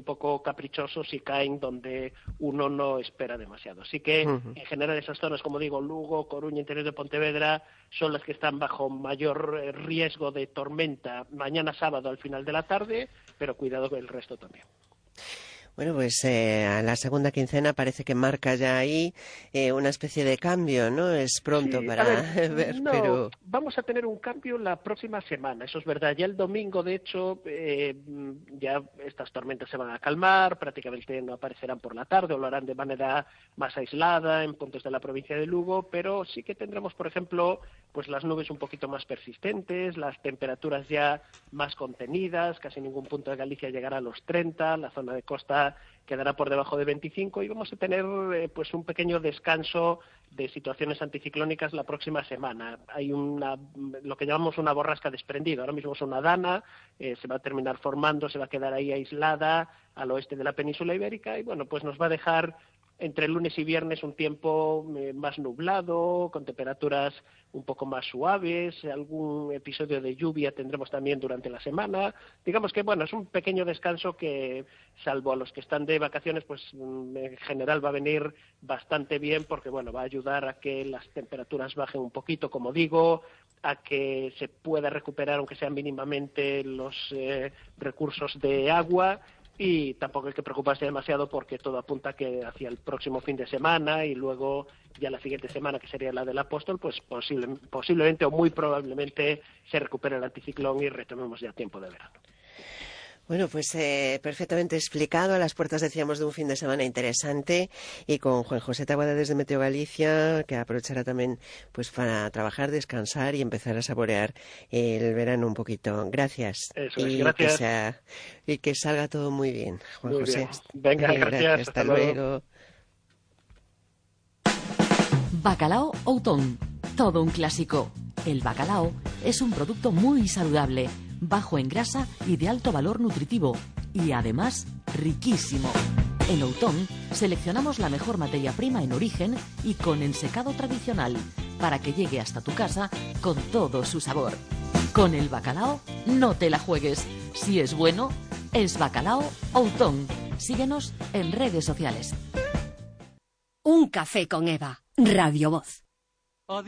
poco caprichosos y caen donde uno no espera demasiado. Así que, en general, esas zonas, como digo, Lugo, Coruña, interior de Pontevedra, son las que están bajo mayor riesgo de tormenta mañana sábado al final de la tarde, pero cuidado con el resto también. Bueno, pues a la segunda quincena parece que marca ya ahí una especie de cambio, ¿no? Es pronto Sí, para ver, no, pero... vamos a tener un cambio la próxima semana, eso es verdad. Ya el domingo, de hecho, ya estas tormentas se van a calmar, prácticamente no aparecerán por la tarde o lo harán de manera más aislada en puntos de la provincia de Lugo, pero sí que tendremos, por ejemplo, pues las nubes un poquito más persistentes, las temperaturas ya más contenidas, casi ningún punto de Galicia llegará a los 30, la zona de costa quedará por debajo de 25 y vamos a tener pues un pequeño descanso de situaciones anticiclónicas la próxima semana. Hay lo que llamamos una borrasca desprendida, ahora mismo es una dana, se va a terminar formando, se va a quedar ahí aislada al oeste de la península ibérica y bueno, pues nos va a dejar entre lunes y viernes un tiempo más nublado, con temperaturas un poco más suaves, algún episodio de lluvia tendremos también durante la semana. Digamos que, bueno, es un pequeño descanso que, salvo a los que están de vacaciones, pues en general va a venir bastante bien porque, bueno, va a ayudar a que las temperaturas bajen un poquito, como digo, a que se pueda recuperar, aunque sea mínimamente, los recursos de agua. Y tampoco hay que preocuparse demasiado porque todo apunta que hacia el próximo fin de semana y luego ya la siguiente semana, que sería la del Apóstol, pues posiblemente o muy probablemente se recupere el anticiclón y retomemos ya tiempo de verano. Bueno, pues perfectamente explicado. A las puertas, decíamos, de un fin de semana interesante y con Juan José Taboada desde Meteo Galicia, que aprovechará también pues para trabajar, descansar y empezar a saborear el verano un poquito. Gracias. Eso es, gracias. Y que salga todo muy bien, Juan muy José. Bien. Venga, gracias. Hasta luego. Bacalao Outón, todo un clásico. El bacalao es un producto muy saludable, bajo en grasa y de alto valor nutritivo, y además riquísimo. En Outón seleccionamos la mejor materia prima en origen y con ensecado tradicional, para que llegue hasta tu casa con todo su sabor. Con el bacalao no te la juegues. Si es bueno, es Bacalao Outón. Síguenos en redes sociales. Un café con Eva, Radio Voz.